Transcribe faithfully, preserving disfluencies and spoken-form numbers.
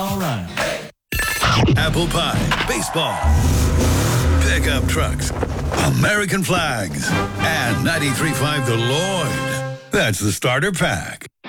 All right. Apple pie, baseball, pickup trucks, American flags, and ninety-three point five The Lloyd. That's the starter pack.